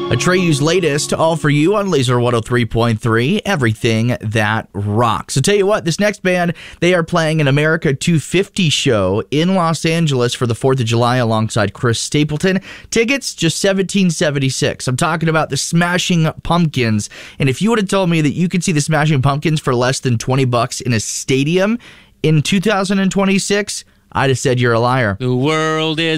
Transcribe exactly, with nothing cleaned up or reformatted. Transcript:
Atreyu's latest, all for you on Laser one oh three point three, everything that rocks. So tell you what, this next band, they are playing an America two fifty show in Los Angeles for the fourth of July alongside Chris Stapleton. Tickets, just seventeen seventy-six. I'm talking about the Smashing Pumpkins. And if you would have told me that you could see the Smashing Pumpkins for less than twenty bucks in a stadium in two thousand twenty-six, I'd have said you're a liar. The world is